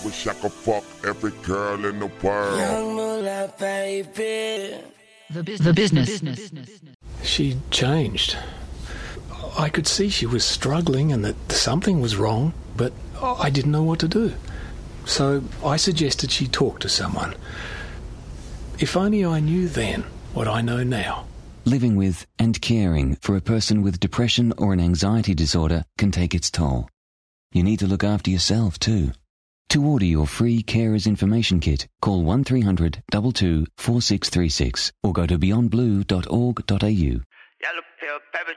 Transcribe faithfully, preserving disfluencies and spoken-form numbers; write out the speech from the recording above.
wish I could fuck every girl in the world. Young Moolah, baby. The business. The business. She changed. I could see she was struggling and that something was wrong, but I didn't know what to do. So I suggested she talk to someone. If only I knew then what I know now. Living with and caring for a person with depression or an anxiety disorder can take its toll. You need to look after yourself too. To order your free Carers Information Kit, call one three hundred two two four six three six or go to beyond blue dot org dot a u.